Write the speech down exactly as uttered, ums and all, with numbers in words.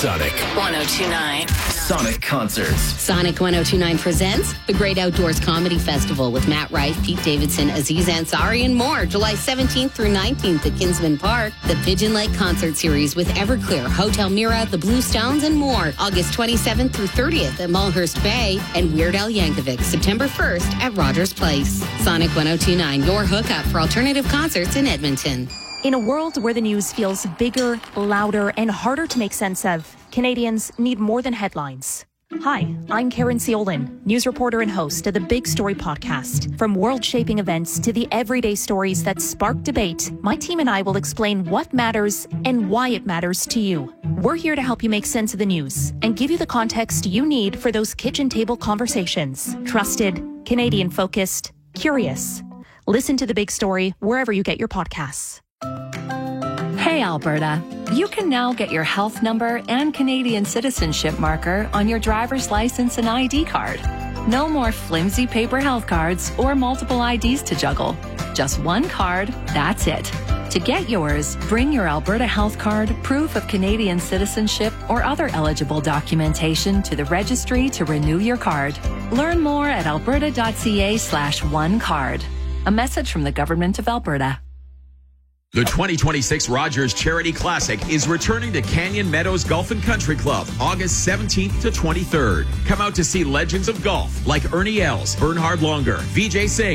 Sonic one oh two point nine. Sonic Concerts. Sonic one oh two point nine presents the Great Outdoors Comedy Festival with Matt Rife, Pete Davidson, Aziz Ansari, and more. July seventeenth through nineteenth at Kinsman Park. The Pigeon Lake Concert Series with Everclear, Hotel Mira, The Blue Stones, and more. August twenty-seventh through thirtieth at Mulhurst Bay. And Weird Al Yankovic, September first at Rogers Place. Sonic one oh two point nine, your hookup for alternative concerts in Edmonton. In a world where the news feels bigger, louder, and harder to make sense of, Canadians need more than headlines. Hi, I'm Karen Seolin, news reporter and host of the Big Story podcast. From world-shaping events to the everyday stories that spark debate, my team and I will explain what matters and why it matters to you. We're here to help you make sense of the news and give you the context you need for those kitchen table conversations. Trusted, Canadian-focused, curious. Listen to The Big Story wherever you get your podcasts. Hey, Alberta. You can now get your health number and Canadian citizenship marker on your driver's license and I D card. No more flimsy paper health cards or multiple I Ds to juggle. Just one card, that's it. To get yours, bring your Alberta health card, proof of Canadian citizenship, or other eligible documentation to the registry to renew your card. Learn more at alberta.ca slash one card. A message from the Government of Alberta. The twenty twenty-six Rogers Charity Classic is returning to Canyon Meadows Golf and Country Club August seventeenth to twenty-third. Come out to see legends of golf like Ernie Els, Bernhard Longer, Vijay Singh,